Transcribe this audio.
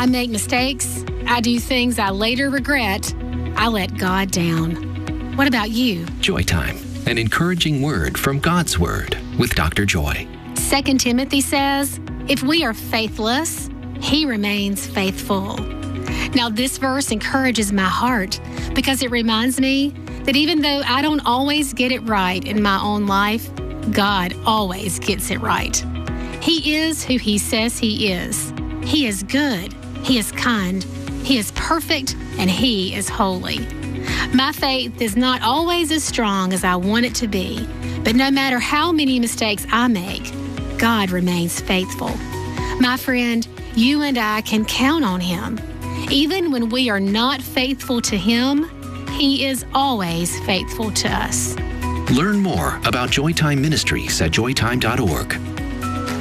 I make mistakes. I do things I later regret. I let God down. What about you? Joy Time, an encouraging word from God's Word with Dr. Joy. 2 Timothy says, if we are faithless, He remains faithful. Now, this verse encourages my heart because it reminds me that even though I don't always get it right in my own life, God always gets it right. He is who He says He is. He is good. He is kind. He is perfect, and He is holy. My faith is not always as strong as I want it to be, but no matter how many mistakes I make, God remains faithful. My friend, you and I can count on Him. Even when we are not faithful to Him, He is always faithful to us. Learn more about Joy Time Ministries at joytime.org.